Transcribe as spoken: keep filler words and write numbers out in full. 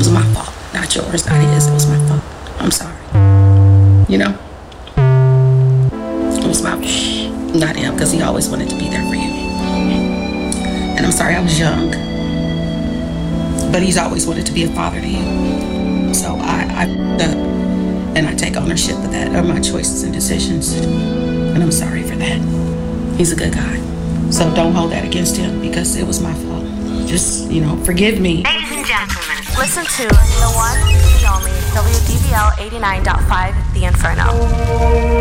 was my fault, not yours, not his. It was my fault. I'm sorry. You know? It was my fault, not him, because he always wanted to be there for you. And I'm sorry I was young, but he's always wanted to be a father to you. So I, I f***ed up, and I take ownership of that, of my choices and decisions. And I'm sorry for that. He's a good guy. So don't hold that against him, because it was my fault. Just, you know, forgive me. Ladies and gentlemen, listen to the one, the only, W D V L eighty-nine point five, The Inferno.